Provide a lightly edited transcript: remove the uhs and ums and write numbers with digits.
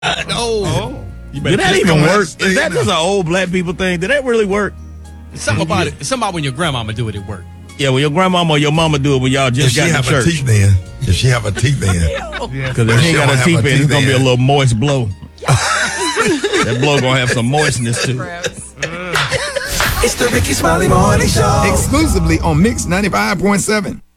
No. Did that even work? Is that just an old black people thing? Did that really work? Something about it. Something about when your grandmama do it, it work. Yeah, when your grandmama or your mama do it when y'all just got to church. If she have a teeth in. Because if she ain't got a teeth in, it's going to be a little moist blow. That blow going to have some moistness too. It's the Ricky Smiley Morning Show. Exclusively on Mix 95.7.